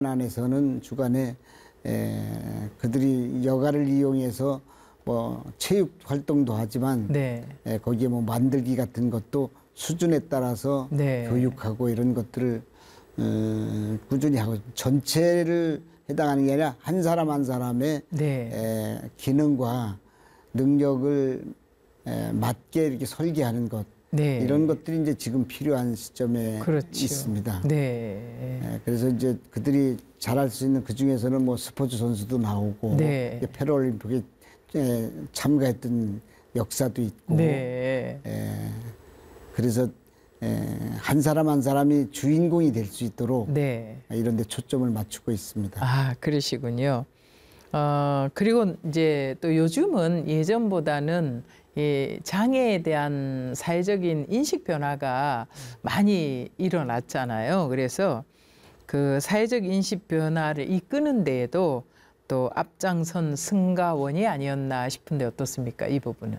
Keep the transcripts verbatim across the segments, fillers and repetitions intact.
안에서는 주간에 에, 그들이 여가를 이용해서 뭐 체육 활동도 하지만 네. 에, 거기에 뭐 만들기 같은 것도 수준에 따라서 네. 교육하고 이런 것들을 어, 꾸준히 하고 전체를 해당하는 게 아니라 한 사람 한 사람의 네. 에, 기능과 능력을 에, 맞게 이렇게 설계하는 것 네. 이런 것들이 이제 지금 필요한 시점에 그렇죠. 있습니다. 네. 예, 그래서 이제 그들이 잘할 수 있는 그 중에서는 뭐 스포츠 선수도 나오고 네. 패럴림픽에 예, 참가했던 역사도 있고 네. 예, 그래서 예, 한 사람 한 사람이 주인공이 될 수 있도록 네. 이런 데 초점을 맞추고 있습니다. 아, 그러시군요. 어, 그리고 이제 또 요즘은 예전보다는 이 장애에 대한 사회적인 인식 변화가 많이 일어났잖아요. 그래서 그 사회적 인식 변화를 이끄는 데에도 또 앞장선 승가원이 아니었나 싶은데 어떻습니까? 이 부분은.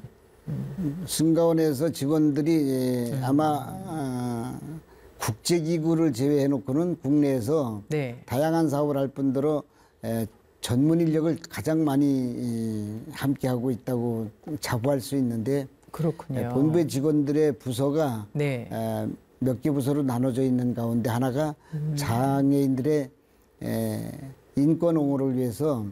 승가원에서 직원들이 예, 음. 아마 아, 국제기구를 제외해 놓고는 국내에서 네. 다양한 사업을 할 뿐더러 에, 전문 인력을 가장 많이 이, 함께하고 있다고 자부할 수 있는데 그렇군요. 에, 본부의 직원들의 부서가 네. 몇 개 부서로 나눠져 있는 가운데 하나가 음. 장애인들의 에, 인권 옹호를 위해서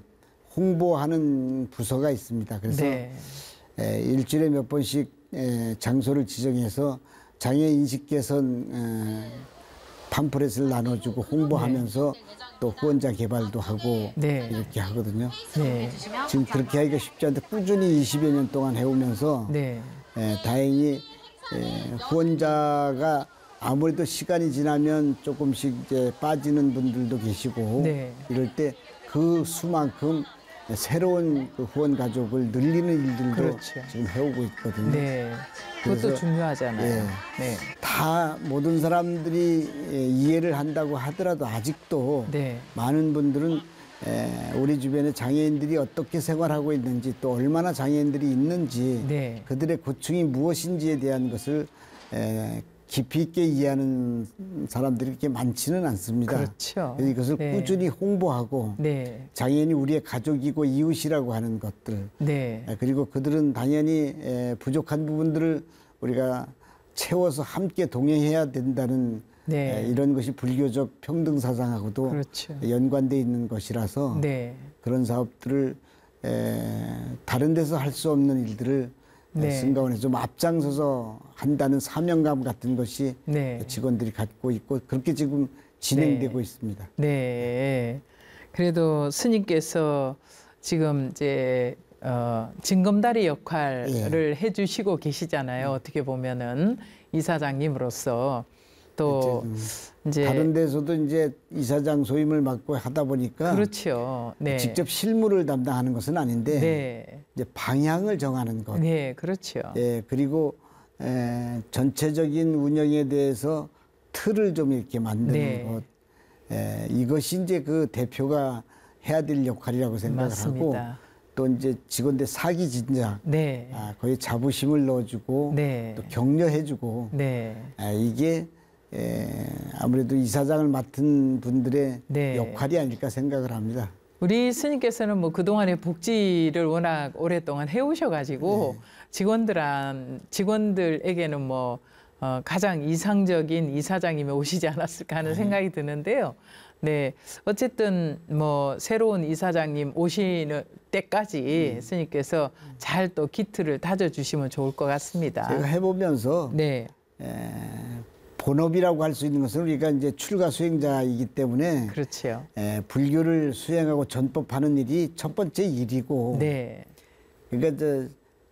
홍보하는 부서가 있습니다. 그래서 네. 에, 일주일에 몇 번씩 에, 장소를 지정해서 장애 인식 개선 에, 팜플렛을 나눠주고 홍보하면서 또 후원자 개발도 하고 네. 이렇게 하거든요. 네. 지금 그렇게 하기가 쉽지 않은데 꾸준히 이십여 년 동안 해오면서 네. 에, 다행히 에, 후원자가 아무래도 시간이 지나면 조금씩 이제 빠지는 분들도 계시고 네. 이럴 때 그 수만큼 새로운 그 후원 가족을 늘리는 일들도 그렇죠. 지금 해오고 있거든요. 네. 그것도 그래서, 중요하잖아요. 예. 네. 다 모든 사람들이 예, 이해를 한다고 하더라도 아직도 네. 많은 분들은 에, 우리 주변에 장애인들이 어떻게 생활하고 있는지 또 얼마나 장애인들이 있는지 네. 그들의 고충이 무엇인지에 대한 것을 에, 깊이 있게 이해하는 사람들이 그렇게 많지는 않습니다. 그렇죠. 그래서 이것을 네. 꾸준히 홍보하고 네. 장애인이 우리의 가족이고 이웃이라고 하는 것들 네. 에, 그리고 그들은 당연히 에, 부족한 부분들을 우리가 채워서 함께 동행해야 된다는 네. 에, 이런 것이 불교적 평등사상하고도 그렇죠. 연관돼 있는 것이라서 네. 그런 사업들을 에, 다른 데서 할 수 없는 일들을 네. 승가원에서 좀 앞장서서 한다는 사명감 같은 것이 네. 직원들이 갖고 있고 그렇게 지금 진행되고 네. 있습니다. 네. 그래도 스님께서 지금 이제 어, 징검다리 역할을 예. 해주시고 계시잖아요. 어떻게 보면은 이사장님으로서 또 이제 다른 데서도 이제 이사장 소임을 맡고 하다 보니까 그렇죠. 네. 직접 실무를 담당하는 것은 아닌데 네. 이제 방향을 정하는 것, 네, 그렇죠. 예, 그리고 에, 전체적인 운영에 대해서 틀을 좀 이렇게 만드는 네. 것, 에, 이것이 이제 그 대표가 해야 될 역할이라고 생각을 맞습니다. 하고 또 이제 직원들 사기 진작, 네. 아, 거기에 자부심을 넣어주고 네. 또 격려해주고 네. 아, 이게 에, 아무래도 이사장을 맡은 분들의 네. 역할이 아닐까 생각을 합니다. 우리 스님께서는 뭐 그동안의 복지를 워낙 오랫동안 해오셔가지고 네. 직원들한, 직원들에게는 뭐 어, 가장 이상적인 이사장님이 오시지 않았을까 하는 생각이 드는데요. 네. 어쨌든 뭐 새로운 이사장님 오시는 때까지 음. 스님께서 잘 또 기틀을 다져주시면 좋을 것 같습니다. 제가 해보면서 네. 에, 본업이라고 할 수 있는 것은 우리가 이제 출가 수행자이기 때문에 그렇죠. 에, 불교를 수행하고 전법하는 일이 첫 번째 일이고 네. 그러니까 저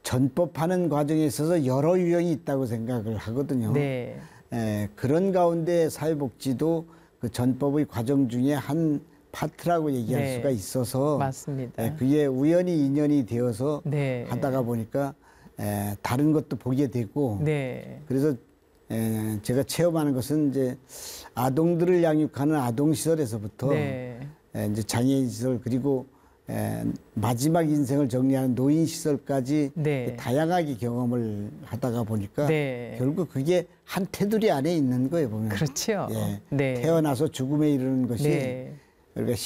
전법하는 과정에 있어서 여러 유형이 있다고 생각을 하거든요. 네. 에, 그런 가운데 사회복지도 그 전법의 과정 중에 한 파트라고 얘기할 네. 수가 있어서 맞습니다. 에, 그게 우연히 인연이 되어서 네. 하다가 보니까 에, 다른 것도 보게 되고 네. 그래서 에, 제가 체험하는 것은 이제 아동들을 양육하는 아동시설에서부터 네. 에, 이제 장애인시설 그리고 에, 마지막 인생을 정리하는 노인시설까지 네. 다양하게 경험을 하다가 보니까 네. 결국 그게 한 테두리 안에 있는 거예요 보면. 그렇죠. 예, 네. 태어나서 죽음에 이르는 것이 네. 그러니까